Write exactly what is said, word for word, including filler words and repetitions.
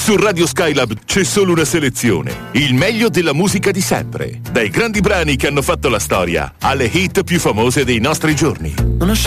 Su Radio Skylab c'è solo una selezione, il meglio della musica di sempre, dai grandi brani che hanno fatto la storia alle hit più famose dei nostri giorni. Non ho